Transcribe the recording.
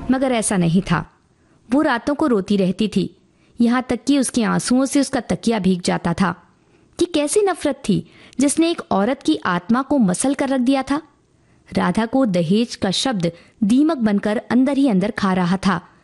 मगर ऐसा नहीं था। वो रातों को रोती रहती थी, यहाँ तक कि उसके आंसुओं से उसका तकिया भीग जाता था। कि कैसी नफरत थी जिसने एक औरत की आत्मा को मसल कर रख दिया था। राधा को दहेज का शब्द दीमक बनकर अंदर ही अंदर खा रहा था।